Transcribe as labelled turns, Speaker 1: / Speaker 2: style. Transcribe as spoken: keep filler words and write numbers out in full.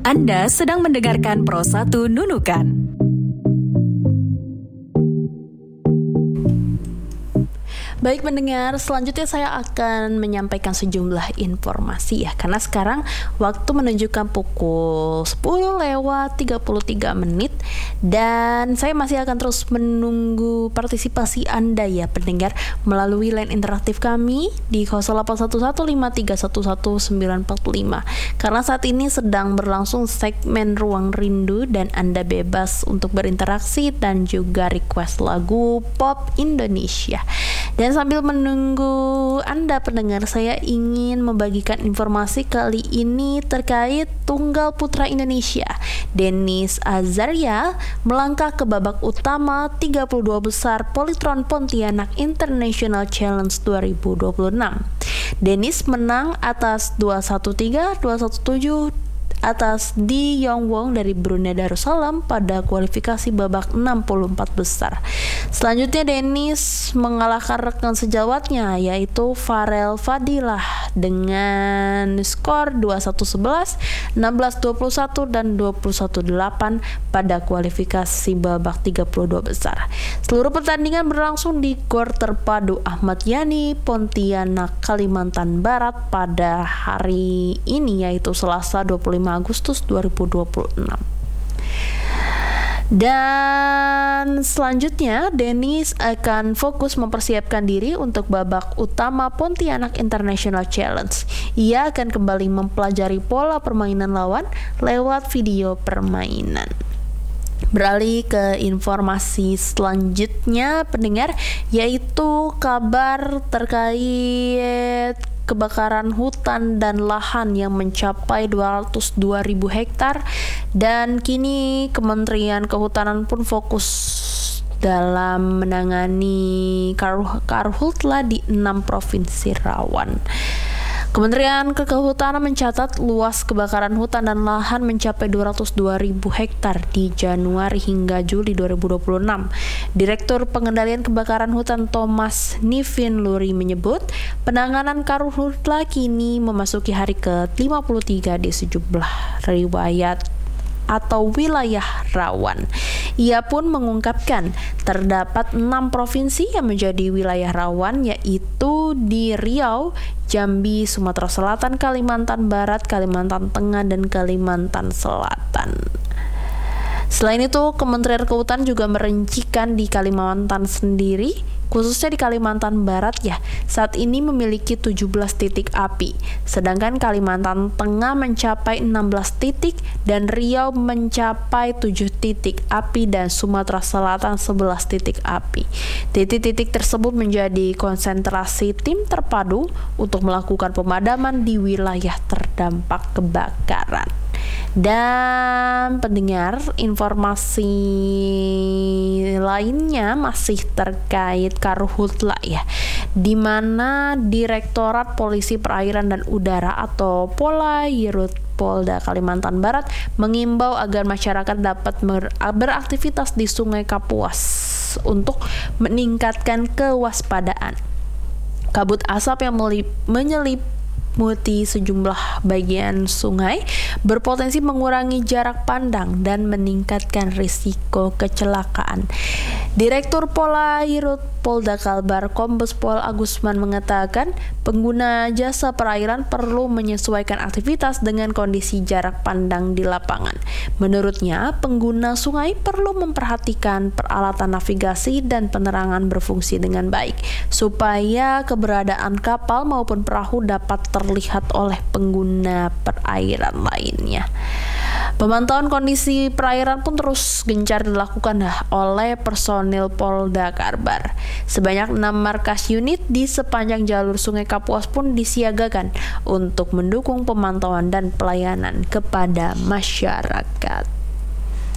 Speaker 1: Anda sedang mendengarkan Pro satu Nunukan. Baik pendengar, selanjutnya saya akan menyampaikan sejumlah informasi ya. Karena sekarang waktu menunjukkan pukul sepuluh lewat tiga puluh tiga menit. Dan saya masih akan terus menunggu partisipasi Anda ya pendengar melalui line interaktif kami di nol delapan satu satu lima tiga satu satu sembilan empat lima. Karena saat ini sedang berlangsung segmen Ruang Rindu dan Anda bebas untuk berinteraksi dan juga request lagu pop Indonesia. Dan sambil menunggu Anda pendengar, saya ingin membagikan informasi kali ini terkait tunggal putra Indonesia. Dennis Azaria melangkah ke babak utama tiga puluh dua besar Polytron Pontianak International Challenge dua ribu dua puluh enam. Dennis menang atas dua satu tiga, dua satu tujuh atas Di Yong Wong dari Brunei Darussalam pada kualifikasi babak enam puluh empat besar. Selanjutnya Dennis mengalahkan rekan sejawatnya yaitu Farel Fadilah dengan skor dua satu sebelas, enam belas dua puluh satu dan dua puluh satu delapan pada kualifikasi babak tiga puluh dua besar. Seluruh pertandingan berlangsung di Gor Terpadu Ahmad Yani, Pontianak, Kalimantan Barat pada hari ini yaitu Selasa dua puluh lima Agustus dua ribu dua puluh enam. Dan selanjutnya Dennis akan fokus mempersiapkan diri untuk babak utama Pontianak International Challenge. Ia akan kembali mempelajari pola permainan lawan lewat video permainan. Beralih ke informasi selanjutnya pendengar, yaitu kabar terkait kebakaran hutan dan lahan yang mencapai dua ratus dua ribu hektar, dan kini Kementerian Kehutanan pun fokus dalam menangani karhutla di enam provinsi rawan. Kementerian Kehutanan mencatat luas kebakaran hutan dan lahan mencapai dua ratus dua ribu hektar di Januari hingga Juli dua ribu dua puluh enam. Direktur Pengendalian Kebakaran Hutan Thomas Nivin Luri menyebut penanganan karhutla kini memasuki hari ke lima puluh tiga di sejumlah riwayat atau wilayah rawan. Ia pun mengungkapkan terdapat enam provinsi yang menjadi wilayah rawan, yaitu di Riau, Jambi, Sumatera Selatan, Kalimantan Barat, Kalimantan Tengah, dan Kalimantan Selatan. Selain itu, Kementerian Kehutanan juga merincikan di Kalimantan sendiri, khususnya di Kalimantan Barat ya, saat ini memiliki tujuh belas titik api, sedangkan Kalimantan Tengah mencapai enam belas titik dan Riau mencapai tujuh titik api dan Sumatera Selatan sebelas titik api. Titik-titik tersebut menjadi konsentrasi tim terpadu untuk melakukan pemadaman di wilayah terdampak kebakaran. Dan pendengar, informasi lainnya masih terkait karhutla ya, di mana Direktorat Polisi Perairan dan Udara atau Polairut Polda Kalimantan Barat mengimbau agar masyarakat dapat beraktivitas di Sungai Kapuas untuk meningkatkan kewaspadaan. Kabut asap yang menyelip Muti sejumlah bagian sungai berpotensi mengurangi jarak pandang dan meningkatkan risiko kecelakaan. Direktur Polairut Polda Kalbar Kombes Pol Agusman mengatakan pengguna jasa perairan perlu menyesuaikan aktivitas dengan kondisi jarak pandang di lapangan. Menurutnya, pengguna sungai perlu memperhatikan peralatan navigasi dan penerangan berfungsi dengan baik supaya keberadaan kapal maupun perahu dapat terlihat oleh pengguna perairan lainnya. Pemantauan kondisi perairan pun terus gencar dilakukan oleh personil Polda Kalbar. Sebanyak enam markas unit di sepanjang jalur Sungai Kapuas pun disiagakan untuk mendukung pemantauan dan pelayanan kepada masyarakat.